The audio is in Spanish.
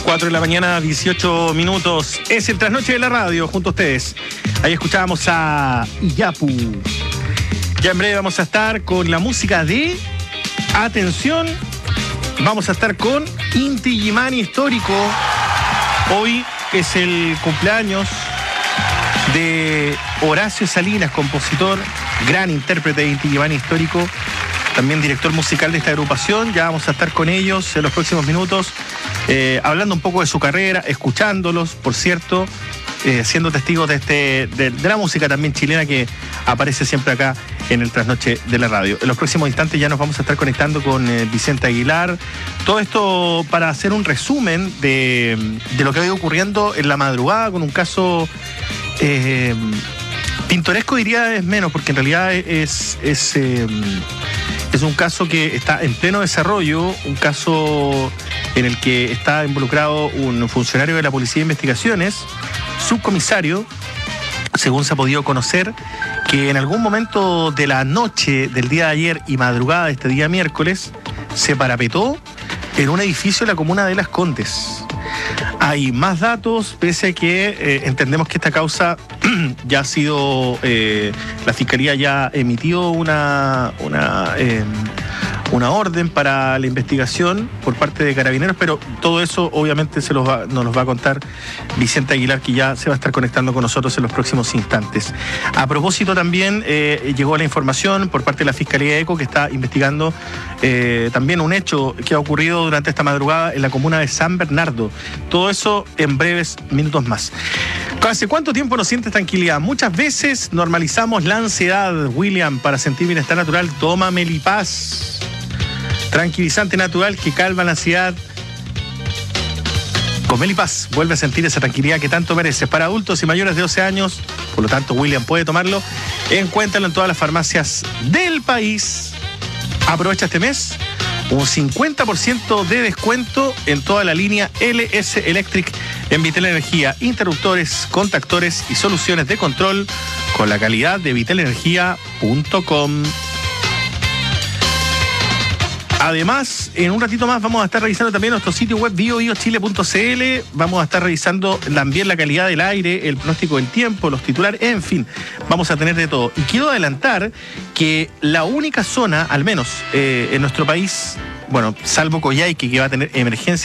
4 de la mañana, 18 minutos. Es el Trasnoche de la Radio, junto a ustedes. Ahí escuchábamos a Iyapu. Ya en breve vamos a estar con la música de... Atención, vamos a estar con Inti Illimani Histórico. Hoy es el cumpleaños de Horacio Salinas, compositor, gran intérprete de Inti Illimani Histórico, también director musical de esta agrupación. Ya vamos a estar con ellos en los próximos minutos, hablando un poco de su carrera, escuchándolos, por cierto, siendo testigos de la música también chilena que aparece siempre acá en el Trasnoche de la Radio. En los próximos instantes ya nos vamos a estar conectando con Vicente Aguilar. Todo esto para hacer un resumen de lo que ha ido ocurriendo en la madrugada con un caso pintoresco, diría es menos, porque en realidad es un caso que está en pleno desarrollo, un caso en el que está involucrado un funcionario de la Policía de Investigaciones, subcomisario, según se ha podido conocer, que en algún momento de la noche del día de ayer y madrugada de este día miércoles se parapetó en un edificio de la comuna de Las Condes. Hay más datos, pese a que entendemos que esta causa ya ha sido, la Fiscalía ya emitió una orden para la investigación por parte de Carabineros, pero todo eso obviamente nos los va a contar Vicente Aguilar, que ya se va a estar conectando con nosotros en los próximos instantes. A propósito también llegó la información por parte de la Fiscalía de ECO, que está investigando también un hecho que ha ocurrido durante esta madrugada en la comuna de San Bernardo. Todo eso en breves minutos más. ¿Hace cuánto tiempo no sientes tranquilidad? Muchas veces normalizamos la ansiedad, William. Para sentir bienestar natural, toma Melipaz. Tranquilizante natural que calma la ansiedad. Con Melipaz vuelve a sentir esa tranquilidad que tanto mereces. Para adultos y mayores de 12 años, por lo tanto William puede tomarlo. Encuéntralo en todas las farmacias del país. Aprovecha este mes un 50% de descuento en toda la línea LS Electric en Vitel Energía, interruptores, contactores y soluciones de control con la calidad de vitelenergia.com. Además, en un ratito más vamos a estar revisando también nuestro sitio web biobiochile.cl. Vamos a estar revisando también la calidad del aire, el pronóstico del tiempo, los titulares, en fin, vamos a tener de todo. Y quiero adelantar que la única zona, al menos en nuestro país, bueno, salvo Coyhaique, que va a tener emergencia